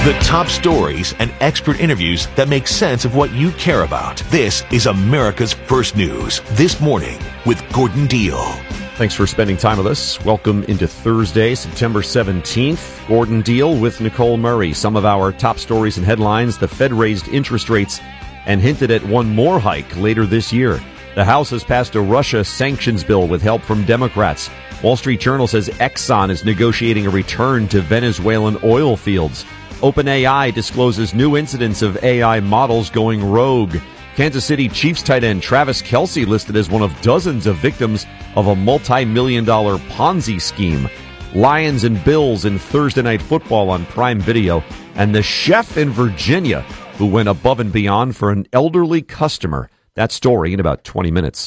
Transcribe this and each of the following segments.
The top stories and expert interviews that make sense of what you care about. This is America's First News This Morning with Gordon Deal. Thanks for spending time with us. Welcome into Thursday, September 17th. Gordon Deal with Nicole Murray. Some of our top stories and headlines. The Fed raised interest rates and hinted at one more hike later this year. The House has passed a Russia sanctions bill with help from Democrats. Wall Street Journal says Exxon is negotiating a return to Venezuelan oil fields. OpenAI discloses new incidents of AI models going rogue. Kansas City Chiefs tight end Travis Kelce listed as one of dozens of victims of a multi-million-dollar Ponzi scheme. Lions and Bills in Thursday Night Football on Prime Video. And the chef in Virginia who went above and beyond for an elderly customer. That story in about 20 minutes.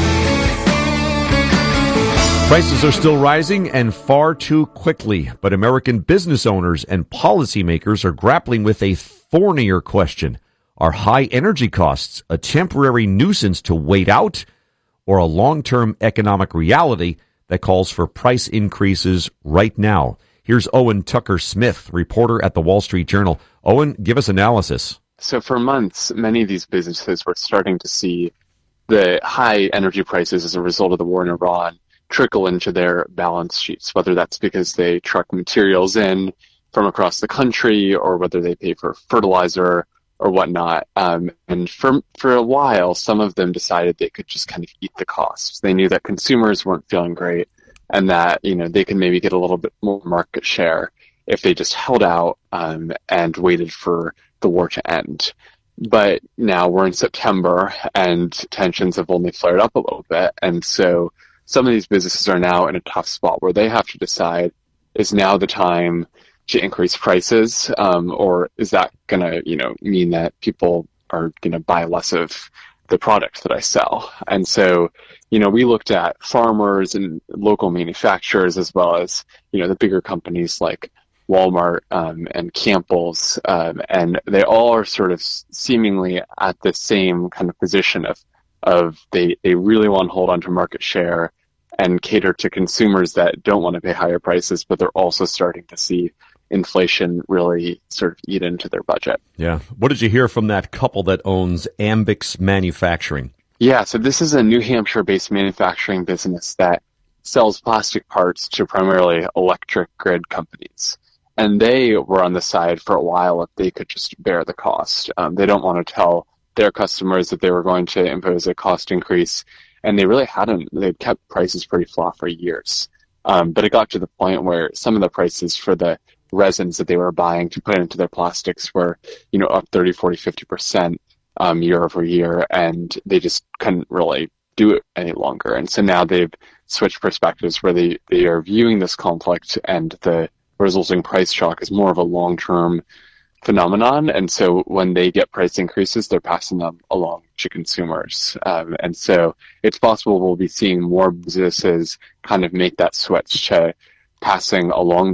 Prices are still rising and far too quickly, but American business owners and policymakers are grappling with a thornier question. Are high energy costs a temporary nuisance to wait out, or a long-term economic reality that calls for price increases right now? Here's Owen Tucker-Smith, reporter at the Wall Street Journal. Owen, give us analysis. So for months, many of these businesses were starting to see the high energy prices as a result of the war in Iran trickle into their balance sheets, whether that's because they truck materials in from across the country or whether they pay for fertilizer or whatnot. And for a while, some of them decided they could just kind of eat the costs. They knew that consumers weren't feeling great and that, they could maybe get a little bit more market share if they just held out and waited for the war to end. But now we're in September and tensions have only flared up a little bit. And so some of these businesses are now in a tough spot where they have to decide, is now the time to increase prices, or is that going to, mean that people are going to buy less of the product that I sell? And so, we looked at farmers and local manufacturers as well as, the bigger companies like Walmart and Campbell's, and they all are sort of seemingly at the same kind of position of they really want to hold on to market share and cater to consumers that don't want to pay higher prices, but they're also starting to see inflation really sort of eat into their budget. Yeah. What did you hear from that couple that owns Ambix Manufacturing? Yeah, so this is a New Hampshire-based manufacturing business that sells plastic parts to primarily electric grid companies. And they were on the side for a while if they could just bear the cost. They don't want to tell their customers that they were going to impose a cost increase, and they really hadn't. They'd kept prices pretty flat for years. But it got to the point where some of the prices for the resins that they were buying to put into their plastics were, up 30, 40, 50% year over year, and they just couldn't really do it any longer. And so now they've switched perspectives where they are viewing this conflict and the resulting price shock as more of a long-term phenomenon. And so when they get price increases, they're passing them along to consumers. And so it's possible we'll be seeing more businesses kind of make that switch to passing along